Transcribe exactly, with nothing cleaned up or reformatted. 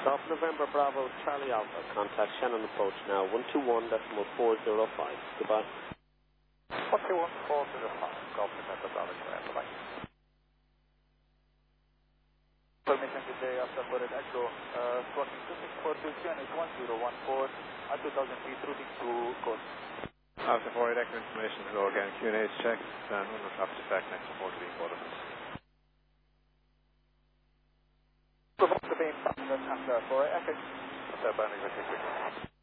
Golf November Bravo Charlie Alpha. Contact Shannon approach now. one two one decimal four zero five. Goodbye. one two one four zero five. Golf November Bravo Charlie Alpha. Bye. Permission today after Forward Echo. Uh, crossing two six four two Q N H one zero one four at two thousand feet routing to coast. After Forward Echo information, hello again. Q and A's checked and one traffic effect next report to being bottom. After Forward Echo. After Banding,